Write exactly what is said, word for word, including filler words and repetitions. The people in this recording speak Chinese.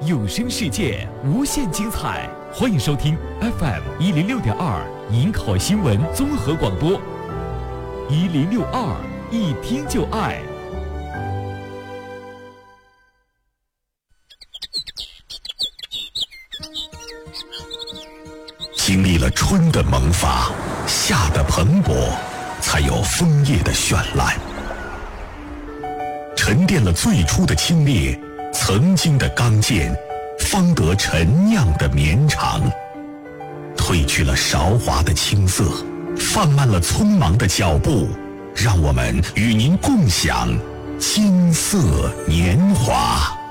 有声世界无限精彩，欢迎收听 F M 一零六点二银考新闻综合广播，一零六二一听就爱。 经历了春的萌发，夏的蓬勃，才有枫叶的绚烂。沉淀了最初的清冽，曾经的刚健，方得陈酿的绵长。褪去了韶华的青涩，放慢了匆忙的脚步，让我们与您共享金色年华。